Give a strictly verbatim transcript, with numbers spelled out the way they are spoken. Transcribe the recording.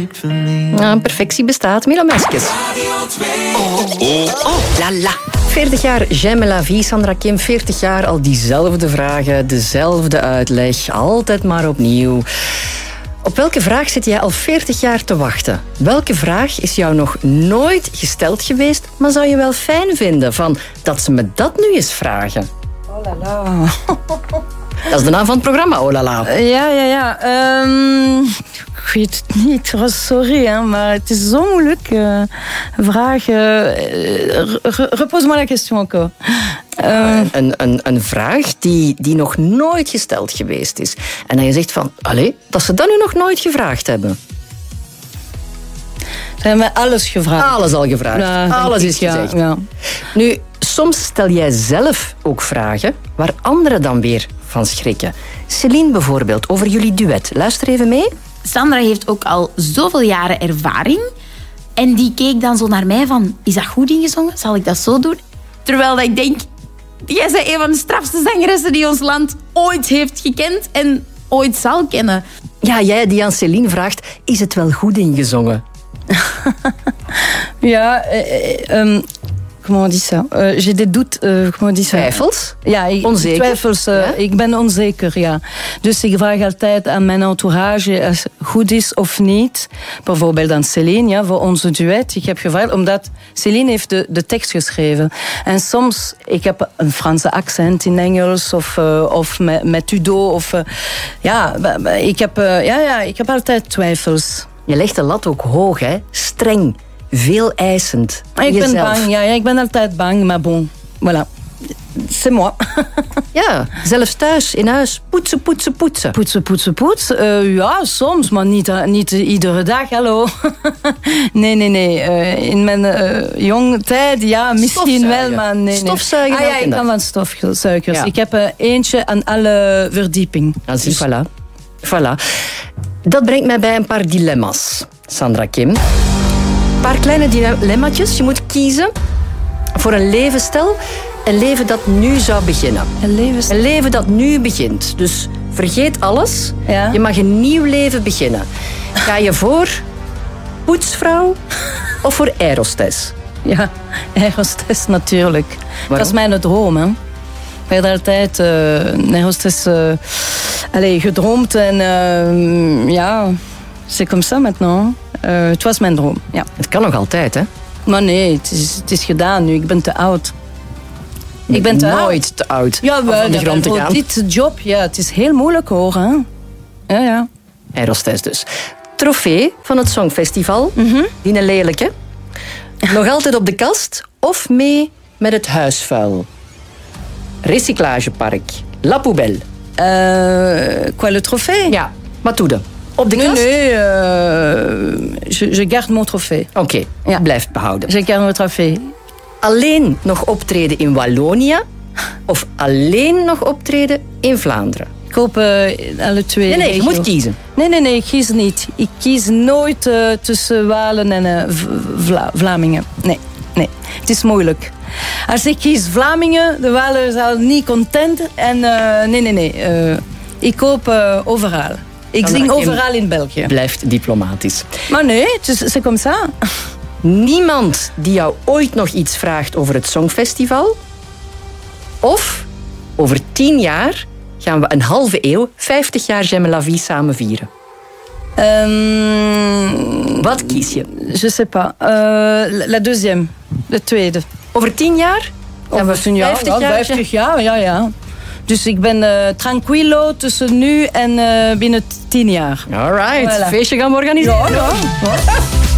Nou, perfectie bestaat. Mila Meskes. Oh, oh, oh, la la. veertig jaar J'aime la vie, Sandra Kim. veertig jaar al diezelfde vragen, dezelfde uitleg. Altijd maar opnieuw. Op welke vraag zit jij al veertig jaar te wachten? Welke vraag is jou nog nooit gesteld geweest, maar zou je wel fijn vinden van dat ze me dat nu eens vragen? Oh la la. Dat is de naam van het programma, oh la la. Ja, ja, ja. Um, ik weet het niet, sorry, hè, maar het is zo moeilijk. Uh, vraag. Uh, Repose-moi la question encore. Uh, een, een, een vraag die, die nog nooit gesteld geweest is. En dan je zegt van, allee, dat ze dat nu nog nooit gevraagd hebben. Ze hebben mij alles gevraagd. Alles al gevraagd. Ja, alles is gezegd. Ja, ja. Nu, soms stel jij zelf ook vragen waar anderen dan weer van schrikken. Céline bijvoorbeeld, over jullie duet. Luister even mee. Sandra heeft ook al zoveel jaren ervaring. En die keek dan zo naar mij van, is dat goed ingezongen? Zal ik dat zo doen? Terwijl ik denk, jij bent een van de strafste zangeressen die ons land ooit heeft gekend en ooit zal kennen. Ja, jij die aan Céline vraagt, is het wel goed ingezongen? ja, eh, um, comment on dit ça? Uh, j'ai des doutes. Uh, comment on dit ça? Twijfels? Ja, ik, onzeker? Twijfels. Uh, ja? Ik ben onzeker, ja. Dus ik vraag altijd aan mijn entourage als het goed is of niet. Bijvoorbeeld aan Céline, ja, voor onze duet. Ik heb gevraagd, omdat Céline heeft de, de tekst geschreven. En soms, ik heb een Franse accent in Engels of, uh, of met, met Udo. Of, uh, ja, ik heb, uh, ja, ja, ik heb altijd twijfels. Je legt de lat ook hoog, hè? Streng, veel eisend. Ik jezelf. ben bang, ja, ja, ik ben altijd bang, maar bon, voilà. C'est moi. Ja, zelfs thuis, in huis. Poetsen, poetsen, poetsen. Poetsen, poetsen, poetsen. Uh, ja, soms, maar niet, uh, niet iedere dag, hallo. nee, nee, nee. Uh, in mijn uh, jonge tijd, ja, misschien wel, maar nee. nee. Stofzuigen. Ah ja, ik kan van stofzuigers. Ja. Ik heb uh, eentje aan alle verdieping. Ah, zie, dus. Voilà. Voilà. Dat brengt mij bij een paar dilemma's, Sandra Kim. Een paar kleine dilemma's. Je moet kiezen voor een levensstijl. Een leven dat nu zou beginnen. Een leven... een leven dat nu begint. Dus vergeet alles. Ja. Je mag een nieuw leven beginnen. Ga je voor poetsvrouw of voor aerostess? Ja, aerostess natuurlijk. Waarom? Dat is mijn droom, hè. Ik heb altijd uh, een aerostess uh, allez, gedroomd. En uh, ja, c'est comme ça maintenant. Uh, het was mijn droom, ja. Het kan nog altijd, hè? Maar nee, het is, het is gedaan nu. Ik ben te oud. Ik ben te nooit oud. te oud ja, om van de grond te gaan. Voor dit job, ja, het is heel moeilijk hoor. Hè? Ja, ja. Aerostess dus. Trofee van het Songfestival. Mm-hmm. Die een lelijke. Nog altijd op de kast of mee met het huisvuil? Recyclagepark. La Poubelle. Uh, quoi, le trophée? Ja, wat doe je? Op de nee, kast? Nee, uh, je, je garde mon trophée. Oké, okay, ja. Blijf behouden. Je garde mon trophée. Alleen nog optreden in Wallonië of alleen nog optreden in Vlaanderen? Ik hoop uh, alle twee. Nee, nee, je moet kiezen. Nee, nee, nee, ik kies niet. Ik kies nooit uh, tussen Walen en uh, Vla- Vlamingen. Nee, nee, het is moeilijk. Als ik kies Vlamingen, de Walen zijn niet content. En uh, nee, nee, nee. Uh, ik hoop uh, overal. Ik zing overal in België. Blijft diplomatisch. Maar nee, het is c'est comme ça. Niemand die jou ooit nog iets vraagt over het Songfestival? Of over tien jaar gaan we een halve eeuw, vijftig jaar J'aime la vie samen vieren? Um, Wat kies je? Je sais pas. Uh, la deuxième. De tweede. Over tien jaar? Gaan we tien jaar? vijftig jaar? vijftig jaar, ja, ja. Dus ik ben uh, tranquilo tussen nu en uh, binnen tien jaar. All right. Voilà. Feestje gaan we organiseren. Ja, ja. ja.